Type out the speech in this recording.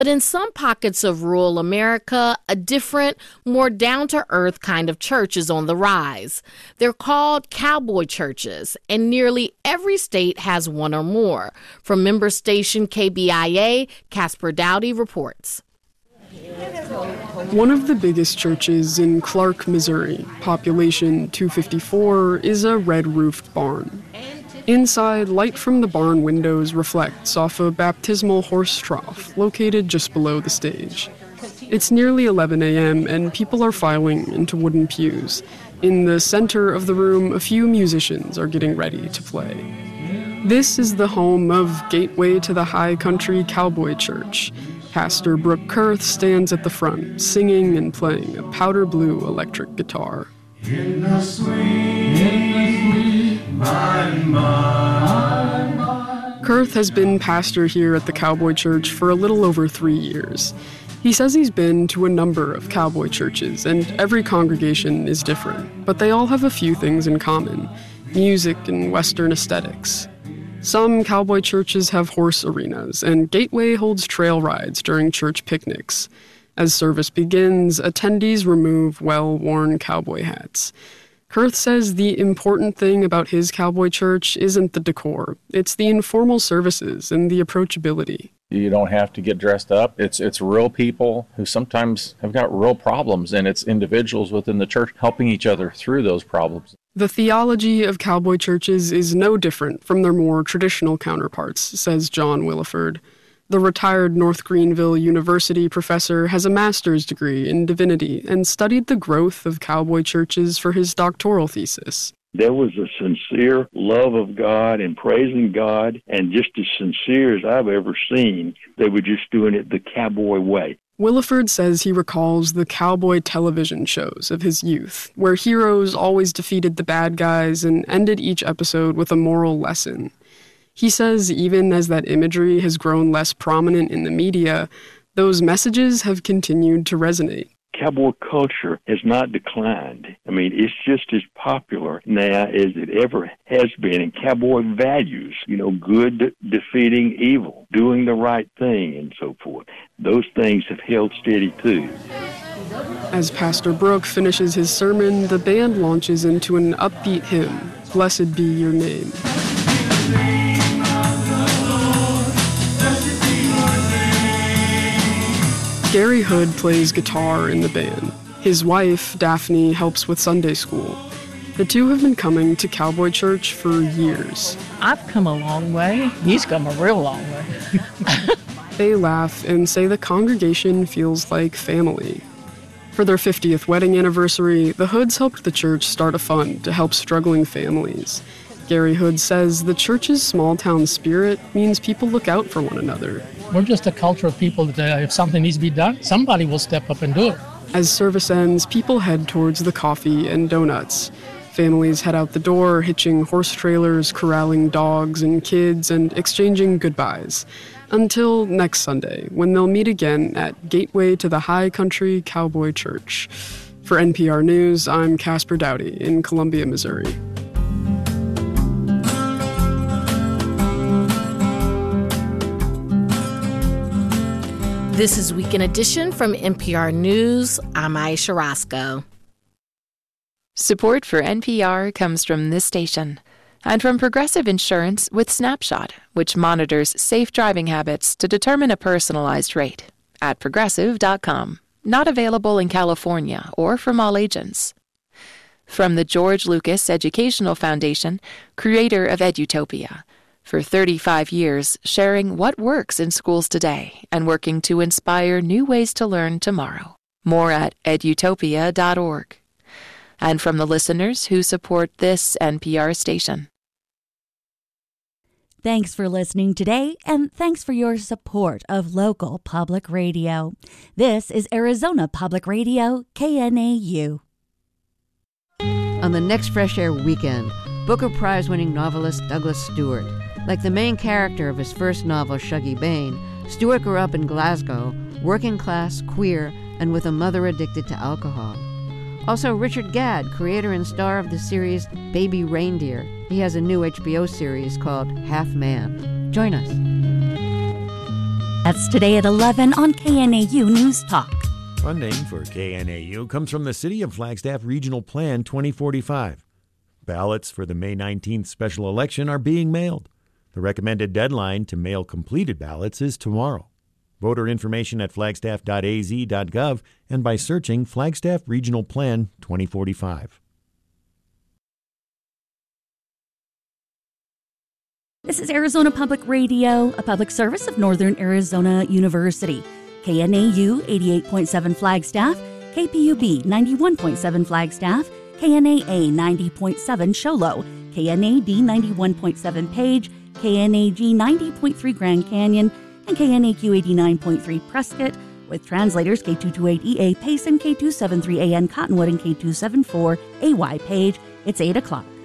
But in some pockets of rural America, a different, more down-to-earth kind of church is on the rise. They're called cowboy churches, and nearly every state has one or more. From member station KBIA, Casper Dowdy reports. One of the biggest churches in Clark, Missouri, population 254, is a red-roofed barn. Inside, light from the barn windows reflects off a baptismal horse trough located just below the stage. It's nearly 11 a.m. and people are filing into wooden pews. In the center of the room, a few musicians are getting ready to play. This is the home of Gateway to the High Country Cowboy Church. Pastor Brooke Kurth stands at the front, singing and playing a powder blue electric guitar. In the sweet Kurth has been pastor here at the Cowboy Church for a little over 3 years. He says he's been to a number of cowboy churches, and every congregation is different, but they all have a few things in common: music and Western aesthetics. Some cowboy churches have horse arenas, and Gateway holds trail rides during church picnics. As service begins, attendees remove well-worn cowboy hats. Kurth says the important thing about his cowboy church isn't the decor. It's the informal services and the approachability. You don't have to get dressed up. It's real people who sometimes have got real problems, and it's individuals within the church helping each other through those problems. The theology of cowboy churches is no different from their more traditional counterparts, says John Williford. The retired North Greenville University professor has a master's degree in divinity and studied the growth of cowboy churches for his doctoral thesis. There was a sincere love of God and praising God, and just as sincere as I've ever seen. They were just doing it the cowboy way. Williford says he recalls the cowboy television shows of his youth, where heroes always defeated the bad guys and ended each episode with a moral lesson. He says even as that imagery has grown less prominent in the media, those messages have continued to resonate. Cowboy culture has not declined. I mean, it's just as popular now as it ever has been. And cowboy values, good defeating evil, doing the right thing, and so forth. Those things have held steady, too. As Pastor Brooke finishes his sermon, the band launches into an upbeat hymn, "Blessed Be Your Name." Gary Hood plays guitar in the band. His wife, Daphne, helps with Sunday school. The two have been coming to Cowboy Church for years. I've come a long way. He's come a real long way. They laugh and say the congregation feels like family. For their 50th wedding anniversary, the Hoods helped the church start a fund to help struggling families. Gary Hood says the church's small-town spirit means people look out for one another. We're just a culture of people that if something needs to be done, somebody will step up and do it. As service ends, people head towards the coffee and donuts. Families head out the door, hitching horse trailers, corralling dogs and kids, and exchanging goodbyes. Until next Sunday, when they'll meet again at Gateway to the High Country Cowboy Church. For NPR News, I'm Casper Dowdy in Columbia, Missouri. This is Weekend Edition from NPR News. I'm Aisha Roscoe. Support for NPR comes from this station and from Progressive Insurance with Snapshot, which monitors safe driving habits to determine a personalized rate at Progressive.com. Not available in California or from all agents. From the George Lucas Educational Foundation, creator of Edutopia. For 35 years, sharing what works in schools today and working to inspire new ways to learn tomorrow. More at edutopia.org. And from the listeners who support this NPR station. Thanks for listening today, and thanks for your support of local public radio. This is Arizona Public Radio, KNAU. On the next Fresh Air weekend, Booker Prize-winning novelist Douglas Stewart. Like the main character of his first novel, Shuggie Bain, Stewart grew up in Glasgow, working class, queer, and with a mother addicted to alcohol. Also, Richard Gadd, creator and star of the series Baby Reindeer. He has a new HBO series called Half Man. Join us. That's today at 11 on KNAU News Talk. Funding for KNAU comes from the City of Flagstaff Regional Plan 2045. Ballots for the May 19th special election are being mailed. The recommended deadline to mail completed ballots is tomorrow. Voter information at flagstaff.az.gov and by searching Flagstaff Regional Plan 2045. This is Arizona Public Radio, a public service of Northern Arizona University. KNAU 88.7 Flagstaff, KPUB 91.7 Flagstaff, KNAA 90.7 Show Low, KNAD 91.7 Page, KNAG 90.3 Grand Canyon, and KNAQ 89.3 Prescott, with translators K228EA Payson, K273AN Cottonwood, and K274AY Page. It's 8 o'clock.